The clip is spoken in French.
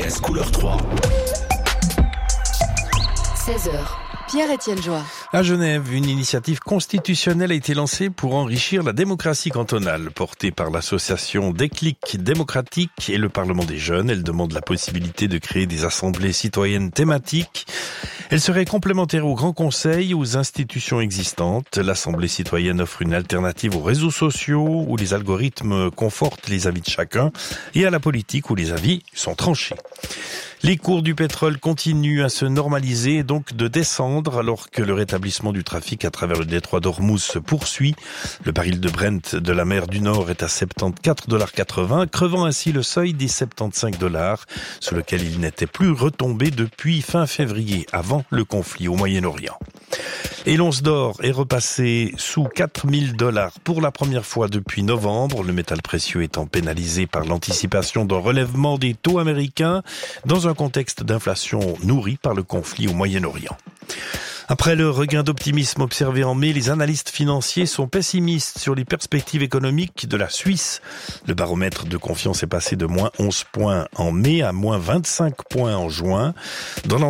RS couleur 3. 16h. Pierre-Étienne Joie. À Genève, une initiative constitutionnelle a été lancée pour enrichir la démocratie cantonale. Portée par l'association Déclic démocratique et le Parlement des jeunes, elle demande la possibilité de créer des assemblées citoyennes thématiques. Elle serait complémentaire au Grand Conseil, aux institutions existantes. L'Assemblée citoyenne offre une alternative aux réseaux sociaux, où les algorithmes confortent les avis de chacun, et à la politique, où les avis sont tranchés. Les cours du pétrole continuent à se normaliser et donc de descendre alors que le rétablissement du trafic à travers le détroit d'Ormuz se poursuit. Le baril de Brent de la mer du Nord est à 74,80 $, crevant ainsi le seuil des 75 $, sur lequel il n'était plus retombé depuis fin février, avant le conflit au Moyen-Orient. Et l'once d'or est repassé sous 4 000 $ pour la première fois depuis novembre, le métal précieux étant pénalisé par l'anticipation d'un relèvement des taux américains dans un contexte d'inflation nourri par le conflit au Moyen-Orient. Après le regain d'optimisme observé en mai, les analystes financiers sont pessimistes sur les perspectives économiques de la Suisse. Le baromètre de confiance est passé de -11 points en mai à -25 points en juin. Dans